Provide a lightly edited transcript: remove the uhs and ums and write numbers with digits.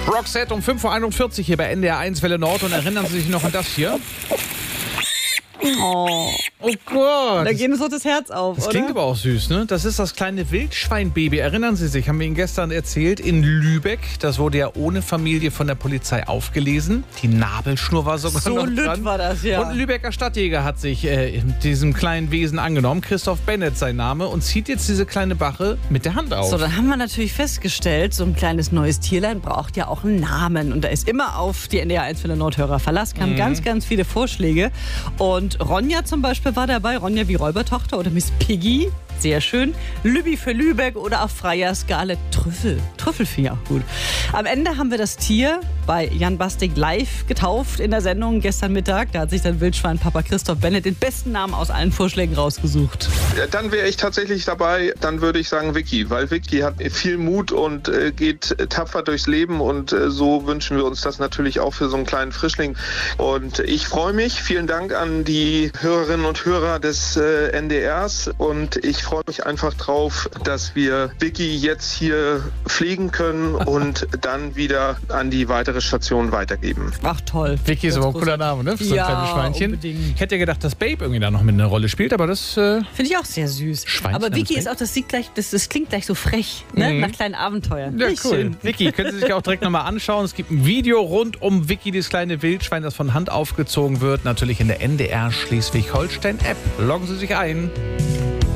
Roxette um 5.41 Uhr hier bei NDR 1 Welle Nord. Und erinnern Sie sich noch an das hier? Oh Gott. Da geht uns doch das Herz auf, Das oder? klingt aber auch süß, ne? Das ist das kleine Wildschweinbaby. Erinnern Sie sich, haben wir Ihnen gestern erzählt, in Lübeck. Das wurde ja ohne Familie von der Polizei aufgelesen. Die Nabelschnur war sogar So noch lütt dran. war das, ja. Und ein Lübecker Stadtjäger hat sich diesem kleinen Wesen angenommen. Christoph Bennett sein Name. Und zieht jetzt diese kleine Bache mit der Hand auf. So, dann haben wir natürlich festgestellt, so ein kleines neues Tierlein braucht ja auch einen Namen. Und da ist immer auf die NDR 1 Welle Nordhörer Verlass, kamen ganz, ganz viele Vorschläge. Und Ronja zum Beispiel war dabei, Ronja wie Räubertochter oder Miss Piggy, sehr schön. Lübbi für Lübeck oder auf freier Skala Trüffel. Trüffel finde ich auch gut. Am Ende haben wir das Tier bei Jan Bastik live getauft in der Sendung gestern Mittag. Da hat sich dann Wildschwein-Papa Christoph Bennett den besten Namen aus allen Vorschlägen rausgesucht. Dann wäre ich tatsächlich dabei, dann würde ich sagen Vicky, weil Vicky hat viel Mut und geht tapfer durchs Leben und so wünschen wir uns das natürlich auch für so einen kleinen Frischling. Und ich freue mich, vielen Dank an die Hörerinnen und Hörer des NDRs und ich freue mich einfach drauf, dass wir Vicky jetzt hier pflegen können und dann wieder an die weitere Station weitergeben. Ach toll. Vicky ist Ganz aber ein cooler Name, ne? Für so ein Ja, kleines Schweinchen. unbedingt. Ich hätte ja gedacht, dass Babe irgendwie da noch mit eine Rolle spielt, aber das... Finde ich auch sehr süß. Schweinchen Aber Vicky als ist auch, das klingt gleich so frech, ne? Nach kleinen Abenteuern. Ja, Nicht cool. schön. Vicky, können Sie sich auch direkt nochmal anschauen. Es gibt ein Video rund um Vicky, das kleine Wildschwein, das von Hand aufgezogen wird. Natürlich in der NDR Schleswig-Holstein-App. Loggen Sie sich ein.